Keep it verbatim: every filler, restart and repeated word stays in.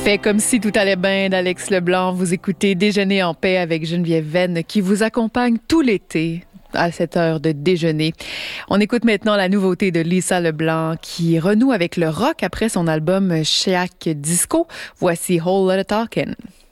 Fait comme si tout allait bien d'Alex Leblanc. Vous écoutez Déjeuner en paix avec Geneviève Venn qui vous accompagne tout l'été à cette heure de déjeuner. On écoute maintenant la nouveauté de Lisa Leblanc qui renoue avec le rock après son album Sheak Disco. Voici Whole Lotta Talkin'.